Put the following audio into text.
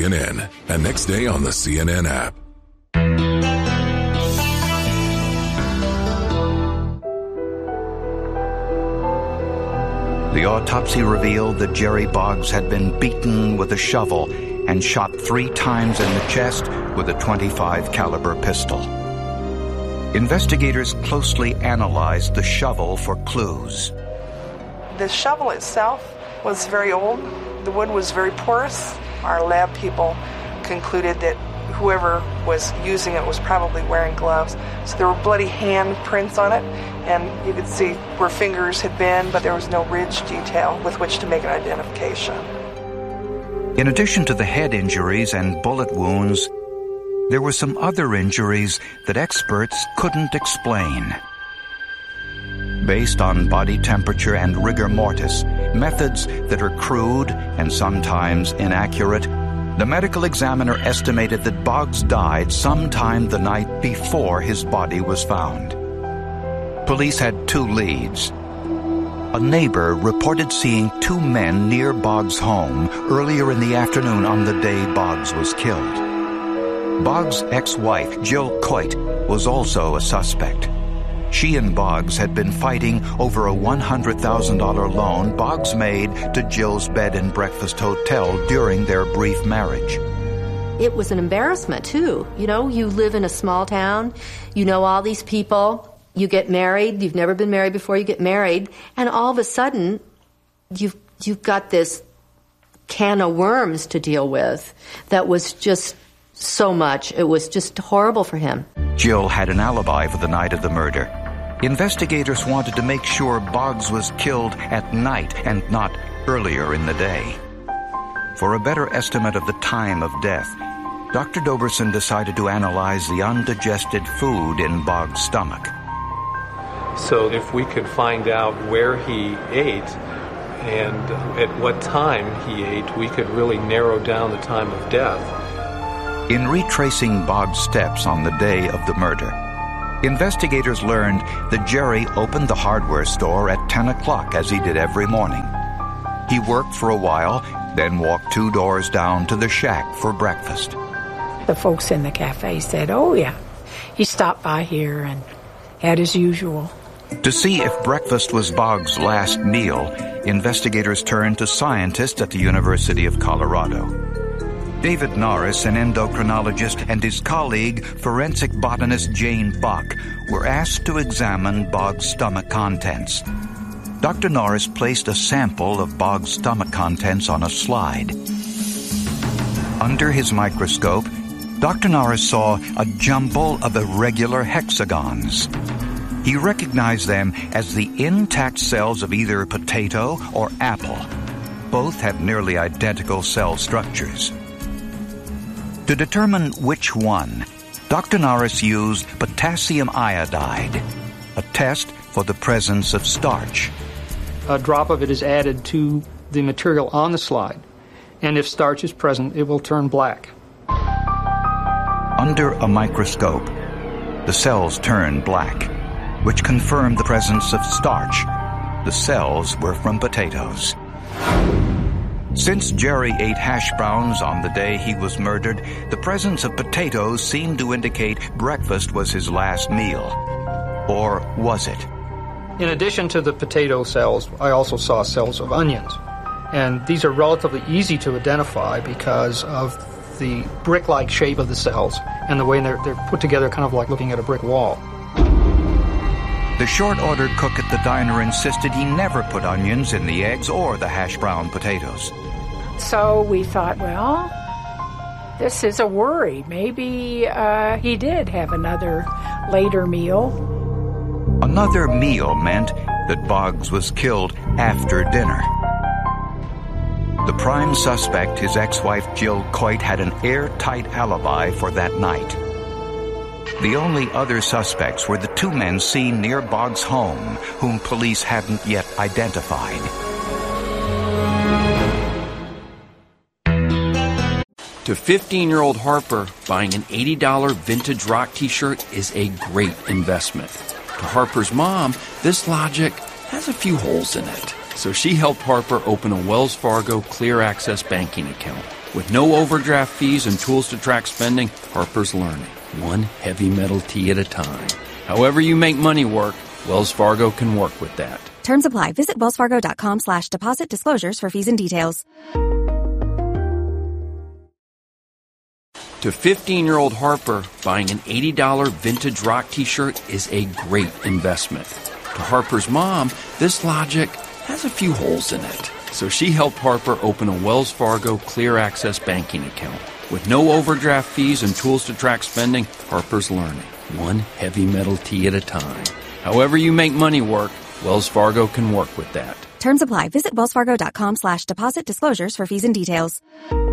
CNN and next day on the CNN app. The autopsy revealed that Jerry Boggs had been beaten with a shovel and shot 3 times in the chest with a .25 caliber pistol. Investigators closely analyzed the shovel for clues. The shovel itself was very old. The wood was very porous. Our lab people concluded that whoever was using it was probably wearing gloves. So there were bloody hand prints on it, and you could see where fingers had been, but there was no ridge detail with which to make an identification. In addition to the head injuries and bullet wounds, there were some other injuries that experts couldn't explain. Based on body temperature and rigor mortis, methods that are crude and sometimes inaccurate, the medical examiner estimated that Boggs died sometime the night before his body was found. Police had 2 leads. A neighbor reported seeing 2 men near Boggs' home earlier in the afternoon on the day Boggs was killed. Boggs' ex-wife, Jill Coit, was also a suspect. She and Boggs had been fighting over a $100,000 loan Boggs made to Jill's bed and breakfast hotel during their brief marriage. It was an embarrassment, too. You know, you live in a small town, you know all these people, you get married, you've never been married before, you get married, and all of a sudden, you've got this can of worms to deal with that was just so much. It was just horrible for him. Jill had an alibi for the night of the murder. Investigators wanted to make sure Boggs was killed at night and not earlier in the day. For a better estimate of the time of death, Dr. Doberson decided to analyze the undigested food in Boggs' stomach. So if we could find out where he ate and at what time he ate, we could really narrow down the time of death. In retracing Boggs' steps on the day of the murder, investigators learned that Jerry opened the hardware store at 10 o'clock as he did every morning. He worked for a while, then walked 2 doors down to the shack for breakfast. The folks in the cafe said, "Oh yeah, he stopped by here and had as usual." To see if breakfast was Boggs' last meal, investigators turned to scientists at the University of Colorado. David Norris, an endocrinologist, and his colleague, forensic botanist Jane Bach, were asked to examine Boggs' stomach contents. Dr. Norris placed a sample of Boggs' stomach contents on a slide. Under his microscope, Dr. Norris saw a jumble of irregular hexagons. He recognized them as the intact cells of either potato or apple. Both have nearly identical cell structures. To determine which one, Dr. Norris used potassium iodide, a test for the presence of starch. A drop of it is added to the material on the slide, and if starch is present, it will turn black. Under a microscope, the cells turned black, which confirmed the presence of starch. The cells were from potatoes. Since Jerry ate hash browns on the day he was murdered, the presence of potatoes seemed to indicate breakfast was his last meal. Or was it? In addition to the potato cells, I also saw cells of onions. And these are relatively easy to identify because of the brick-like shape of the cells and the way they're put together, kind of like looking at a brick wall. The short-order cook at the diner insisted he never put onions in the eggs or the hash brown potatoes. So we thought, well, this is a worry. Maybe he did have another later meal. Another meal meant that Boggs was killed after dinner. The prime suspect, his ex-wife Jill Coit, had an airtight alibi for that night. The only other suspects were the 2 men seen near Boggs' home, whom police hadn't yet identified. To 15-year-old Harper, buying an $80 vintage rock t-shirt is a great investment. To Harper's mom, this logic has a few holes in it. So she helped Harper open a Wells Fargo Clear Access banking account. With no overdraft fees and tools to track spending, Harper's Learning, one heavy metal tea at a time. However you make money work, Wells Fargo can work with that. Terms apply. Visit wellsfargo.com/deposit disclosures for fees and details. To 15-year-old Harper, buying an $80 vintage rock t-shirt is a great investment. To Harper's mom, this logic has a few holes in it. So she helped Harper open a Wells Fargo Clear Access banking account. With no overdraft fees and tools to track spending, Harper's Learning, one heavy metal tea at a time. However you make money work, Wells Fargo can work with that. Terms apply. Visit wellsfargo.com/deposit disclosures for fees and details.